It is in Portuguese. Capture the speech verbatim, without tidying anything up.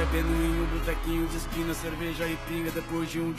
bebendo em um botequinho de esquina, cerveja e pinga depois de um